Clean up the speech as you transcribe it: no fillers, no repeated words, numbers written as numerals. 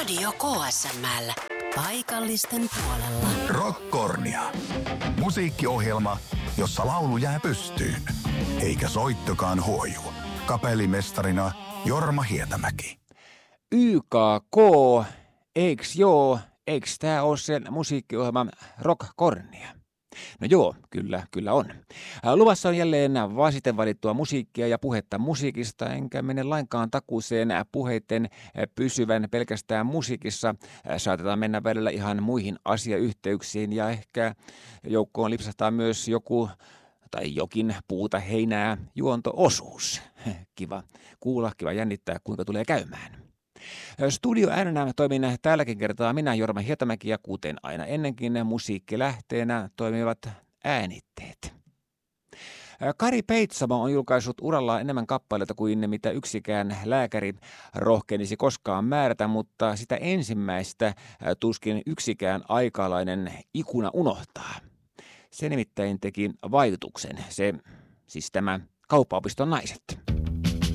Radio KSML. Paikallisten puolella. Rockkornia. Musiikkiohjelma, jossa laulu jää pystyyn. Eikä soittokaan huoju. Kapellimestarina Jorma Hietämäki. YKK, eiks joo, eiks tää oo se musiikkiohjelma Rockkornia? No joo, kyllä on. Luvassa on jälleen vasiten valittua musiikkia ja puhetta musiikista, enkä mene lainkaan takuuseen puheitten pysyvän pelkästään musiikissa. Saatetaan mennä välillä ihan muihin asiayhteyksiin ja ehkä joukkoon lipsahtaa myös joku tai jokin puuta heinää juonto-osuus. Kiva kuulla, kiva jännittää, kuinka tulee käymään. Studioäänenä toimin tälläkin kertaa minä, Jorma Hietämäki, ja kuten aina ennenkin musiikkilähteenä toimivat äänitteet. Kari Peitsamo on julkaissut urallaan enemmän kappaleita kuin mitä yksikään lääkäri rohkenisi koskaan määrätä, mutta sitä ensimmäistä tuskin yksikään aikalainen ikuna unohtaa. Se nimittäin teki vaikutuksen, siis tämä Kauppaopiston naiset.